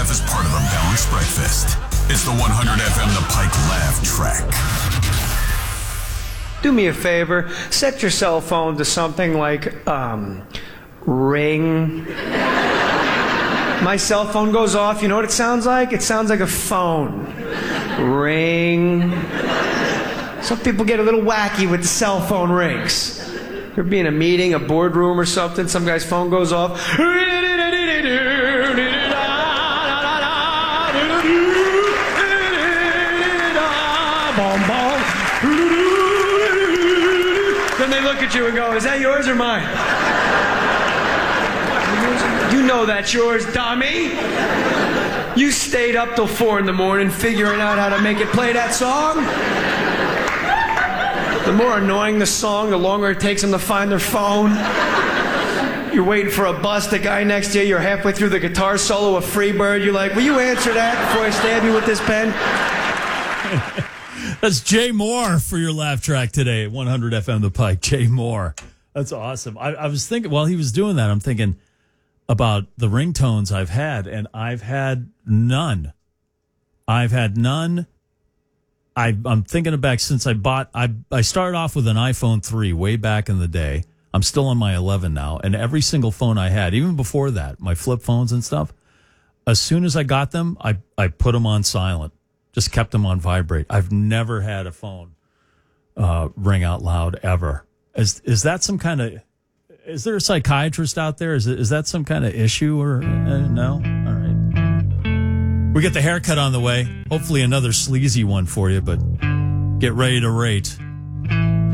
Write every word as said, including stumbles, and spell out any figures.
laugh is part of a balanced breakfast. It's the one hundred F M The Pike Laugh Track. Do me a favor. Set your cell phone to something like, um, ring. My cell phone goes off. You know what it sounds like? It sounds like a phone. Ring. Some people get a little wacky with the cell phone rings. You'll be in a meeting, a boardroom or something, some guy's phone goes off. Then they look at you and go, is that yours or mine? You know that's yours, dummy. You stayed up till four in the morning figuring out how to make it play that song. The more annoying the song, the longer it takes them to find their phone. You're waiting for a bus, the guy next to you, you're halfway through the guitar solo of Freebird. You're like, will you answer that before I stab you with this pen? That's Jay Moore for your laugh track today at one hundred F M The Pike. Jay Moore. That's awesome. I, I was thinking, while he was doing that, I'm thinking about the ringtones I've had, and I've had none. I've had none. I, I'm thinking back since I bought, I, I started off with an iPhone three way back in the day. I'm still on my eleven now, and every single phone I had, even before that, my flip phones and stuff, as soon as I got them, I, I put them on silent, just kept them on vibrate. I've never had a phone uh, ring out loud ever. Is is that some kind of, is there a psychiatrist out there? Is, it, is that some kind of issue or uh, no? All right. We get the haircut on the way. Hopefully another sleazy one for you, but get ready to rate.